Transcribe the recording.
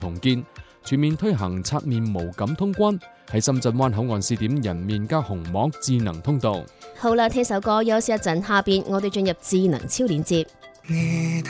重建，全面推行刷面無感通關，喺深圳灣口岸試點人面加紅膜智能通道。 好啦，聽首歌休息一陣，下邊我哋進入智能超鏈接。